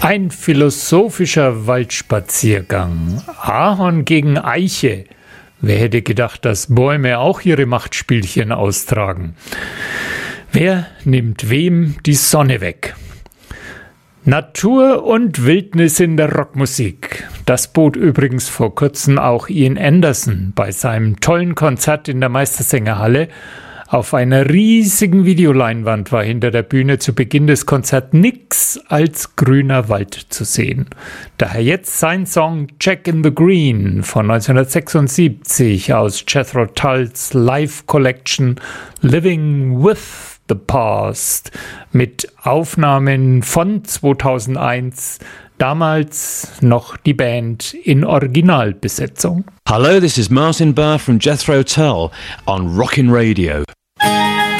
Ein philosophischer Waldspaziergang. Ahorn gegen Eiche. Wer hätte gedacht, dass Bäume auch ihre Machtspielchen austragen? Wer nimmt wem die Sonne weg? Natur und Wildnis in der Rockmusik. Das bot übrigens vor kurzem auch Ian Anderson bei seinem tollen Konzert in der Meistersängerhalle. Auf einer riesigen Videoleinwand war hinter der Bühne zu Beginn des Konzerts nix als grüner Wald zu sehen. Daher jetzt sein Song Jack in the Green von 1976 aus Jethro Tulls Live Collection Living with the Past mit Aufnahmen von 2001, damals noch die Band in Originalbesetzung. Hello, this is Martin Barr from Jethro Tull on Rockin' Radio.